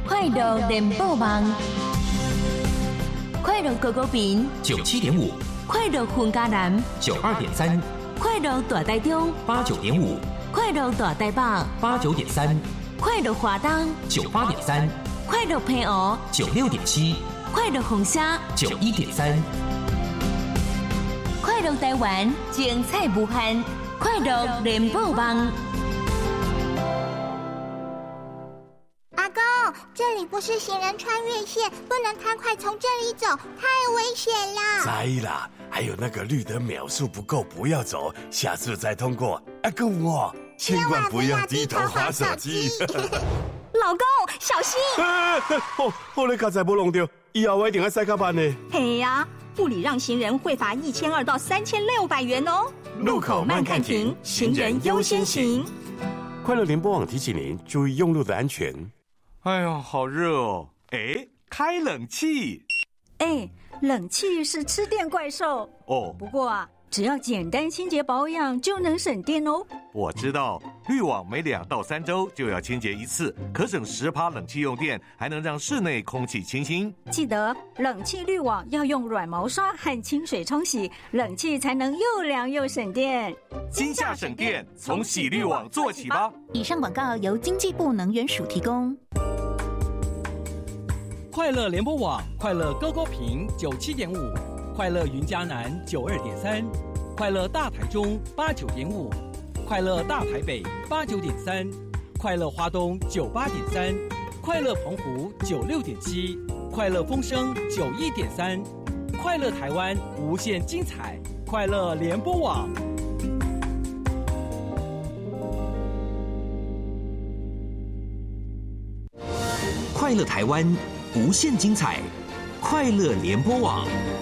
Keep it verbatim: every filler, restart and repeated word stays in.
快乐联播网，快乐狗狗屏九七点五， 快乐混家南九二点三， 快乐大台中八九点五， 快乐大台北八九点三， 快乐华东九八点三， 快乐平湖九六点七， 快乐红虾九一点三， 快乐台湾精彩无限，快乐联播网。 阿公，这里不是行人穿越线，不能太快从这里走，太危险了。 知啦，还有那个绿灯秒数不够，不要走，下次再通过。阿公我千万不要低头滑手机。 老公，小心！ 哎哎哦，我咧刚才没弄到，以后我一定要塞卡板呢。 嘿呀、啊，不礼让行人会罚一千二到三千六百元哦。 路口慢看停，行人优先行。快乐联播网提醒您注意用路的安全。 哎呀，好热哦！哎，开冷气。 哎，冷气是吃电怪兽哦。 不过啊，只要简单清洁保养就能省电哦。 我知道，滤网每两到三周就要清洁一次，可省十趴冷气用电，还能让室内空气清新。 记得冷气滤网要用软毛刷和清水冲洗，冷气才能又凉又省电。 今夏省电，从洗滤网做起吧。 以上广告由经济部能源署提供。 快乐联播网，快乐高高屏九七点五，快乐云嘉南九二点三，快乐大台中八九点五，快乐大台北八九点三，快乐花东九八点三，快乐澎湖九六点七，快乐风声九一点三，快乐台湾无限精彩，快乐联播网。 快乐台湾无限精彩，快乐联播网。